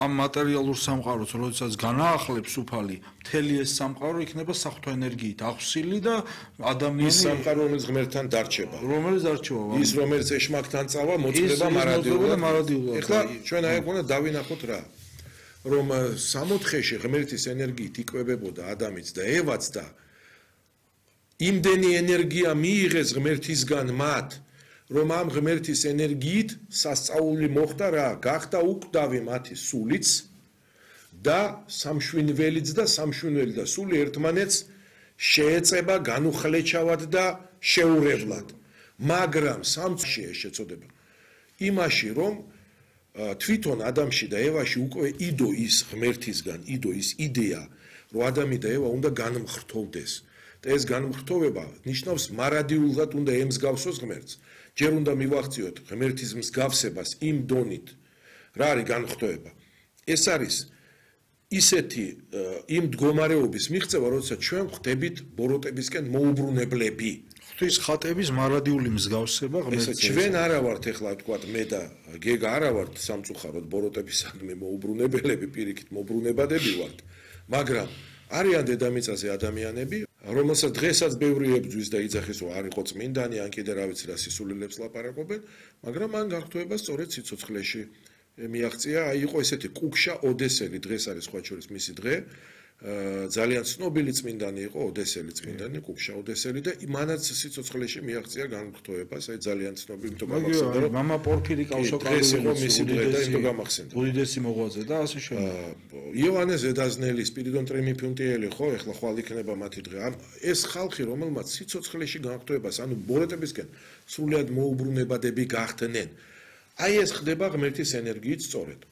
ამ მატერიალურ სამყაროს, როდესაც განაახლებს უფალი, მთელი ეს სამყარო იქნება საღვთო ენერგიით აღსილი და ადამიანი ის სამყარო რომელიც ღმერთთან დარჩება. რომელიც დარჩება. ის რომელიც ეშმაკთან წავა, მოწდება მარადიულად. ეხლა ჩვენ აი უნდა დავინახოთ რა. რომ 64-ში ღმერთის ენერგიით იკვებებოდა ადამიანიც და ევაც და იმდენი ენერგია მიიღეს ღმერთისგან მათ, რომ ამ ღმერთის ენერგიით სასწაული მოხდა რა, გახდა უკვდავი მათი სულიც და სამშვინველიც და სამშვინველი და სული ერთმანეთს შეეწება განუხლეჩავად და შეურევლად. მაგრამ სამში შეწოდება იმაში, რომ თვითონ ადამში და ევაში უკვე იდო ის ღმერთისგან, იდო ის იდეა, რომ ადამი და ევა უნდა განმხრთოვდეს. და ეს განმხრთოვება ნიშნავს მარადიულად უნდა ემსგავსოს ღმერთს. ჯერ უნდა მივახციოთ ღმერთის მსგავსებას იმ დონით, რა არის განმხრთოვება. ეს არის ისეთი იმ მდგომარეობის მიღწევა, როდესაც ჩვენ ხვდებით ბოროტებისკენ მოუბრუნებლები. ღვთის ხატების მარადიული მსგავსება ღმერთს. ჩვენ არა ვართ ეხლა თქვათ მე და გეგა არა ვართ სამწუხაროდ ბოროტებისადმი მოუბრუნებლები, პირიქით მოუბრუნებადები ვართ, მაგრამ არიან დედამიწაზე ადამიანები, რომელსაც დღესაც ბევრი ებძვის და იძახის, რომ არ იყო წმინდანი, ან კიდე რა ვიცი რა სისულელებს ლაპარაკობენ, მაგრამ მან განხრთოება სწორედ სიცოცხლეში მიაღწია, აი იყო ესეთი კუქშა ოდესელი, დღეს არის სხვა შორის მისი დღე, ძალიან ცნობილი წმინდანი იყო, ოდესელი წმინდანი, კუქშა ოდესელი და მანაც სიცოცხლეში მიაღწია განხრთოებას, აი ძალიან ცნობილი, იმიტომ გამახსენდა, რომ მამა პორფირი კავსოკალოვი დღეს იყო მისი დღე და იმიტომ გამახსენდა. უდიდესი მოღვაწე და ასე შემდეგ. იოანე ზედაზნელი, სპირიდონ ტრიმიფუნტიელი, ხო, ეხლა ხვალ იქნება მათი დღე. ეს ხალხი, რომელმაც სიცოცხლეში განხრთოებას, ანუ ბოროტებისკენ სრულად მოუბრუნებადები გახდნენ. აი ეს ხდება ღმერთის ენერგიით სწორედ.